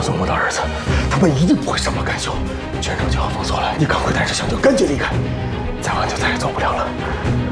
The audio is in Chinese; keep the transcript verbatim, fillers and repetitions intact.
做不到儿子，他们一定不会善罢甘休。全城就要封锁了，你赶快带着香九赶紧离开，再晚就再也走不了了。